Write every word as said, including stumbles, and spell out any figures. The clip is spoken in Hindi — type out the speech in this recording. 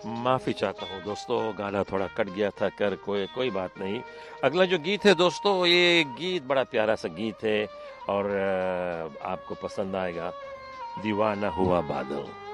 माफ़ी चाहता हूँ दोस्तों, गाना थोड़ा कट गया था, कर कोई कोई बात नहीं। अगला जो गीत है दोस्तों, ये गीत बड़ा प्यारा सा गीत है और अ, आपको पसंद आएगा। दीवाना हुआ बादल।